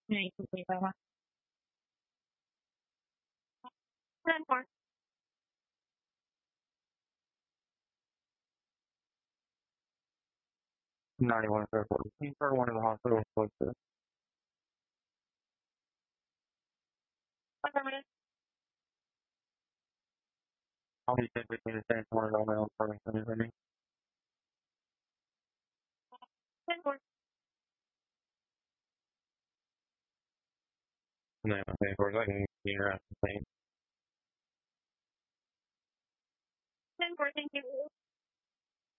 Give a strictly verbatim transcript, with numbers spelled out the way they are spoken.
Naikuti ba ba? ten four. ninety-one Fairport. Team for one of the hospital close to. I'll be ten between the ten corners on my own first. Can you hear me? ten four. No, ten four. I can be around the same. ten four, thank you.